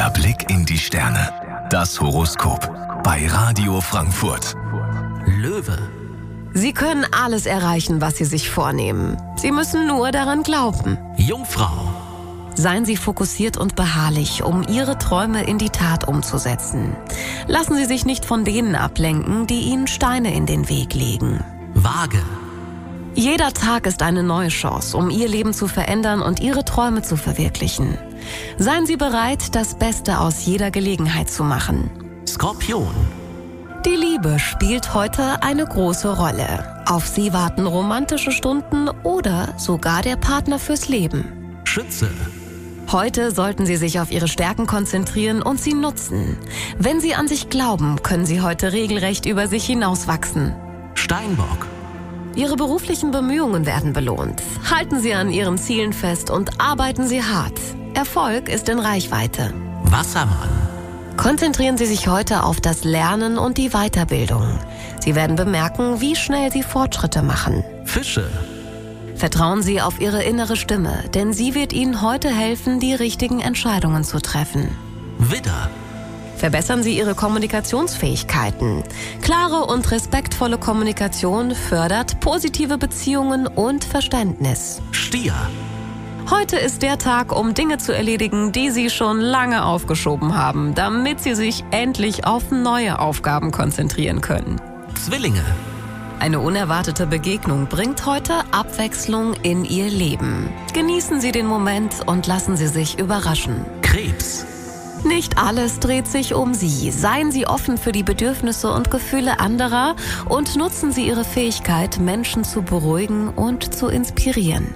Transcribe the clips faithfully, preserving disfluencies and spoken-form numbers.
Der Blick in die Sterne. Das Horoskop bei Radio Frankfurt. Löwe. Sie können alles erreichen, was Sie sich vornehmen. Sie müssen nur daran glauben. Jungfrau. Seien Sie fokussiert und beharrlich, um Ihre Träume in die Tat umzusetzen. Lassen Sie sich nicht von denen ablenken, die Ihnen Steine in den Weg legen. Waage. Jeder Tag ist eine neue Chance, um Ihr Leben zu verändern und Ihre Träume zu verwirklichen. Seien Sie bereit, das Beste aus jeder Gelegenheit zu machen. Skorpion. Die Liebe spielt heute eine große Rolle. Auf Sie warten romantische Stunden oder sogar der Partner fürs Leben. Schütze. Heute sollten Sie sich auf Ihre Stärken konzentrieren und sie nutzen. Wenn Sie an sich glauben, können Sie heute regelrecht über sich hinauswachsen. Steinbock. Ihre beruflichen Bemühungen werden belohnt. Halten Sie an Ihren Zielen fest und arbeiten Sie hart. Erfolg ist in Reichweite. Wassermann. Konzentrieren Sie sich heute auf das Lernen und die Weiterbildung. Sie werden bemerken, wie schnell Sie Fortschritte machen. Fische. Vertrauen Sie auf Ihre innere Stimme, denn sie wird Ihnen heute helfen, die richtigen Entscheidungen zu treffen. Widder. Verbessern Sie Ihre Kommunikationsfähigkeiten. Klare und respektvolle Kommunikation fördert positive Beziehungen und Verständnis. Stier. Heute ist der Tag, um Dinge zu erledigen, die Sie schon lange aufgeschoben haben, damit Sie sich endlich auf neue Aufgaben konzentrieren können. Zwillinge. Eine unerwartete Begegnung bringt heute Abwechslung in Ihr Leben. Genießen Sie den Moment und lassen Sie sich überraschen. Krebs. Nicht alles dreht sich um Sie. Seien Sie offen für die Bedürfnisse und Gefühle anderer und nutzen Sie Ihre Fähigkeit, Menschen zu beruhigen und zu inspirieren.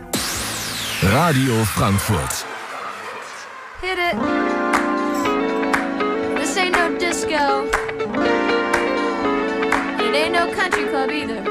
Radio Frankfurt. Hit it. This ain't no disco. It ain't no country club either.